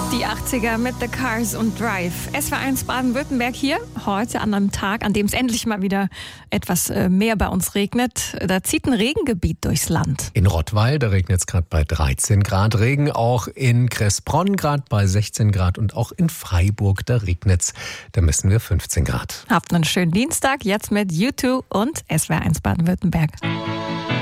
Die 80er mit The Cars und Drive. SWR1 Baden-Württemberg hier, heute an einem Tag, an dem es endlich mal wieder etwas mehr bei uns regnet. Da zieht ein Regengebiet durchs Land. In Rottweil, da regnet es gerade bei 13 Grad. Regen auch in Kressbronn gerade bei 16 Grad. Und auch in Freiburg, da regnet es. Da messen wir 15 Grad. Habt einen schönen Dienstag, jetzt mit U2 und SWR1 Baden-Württemberg.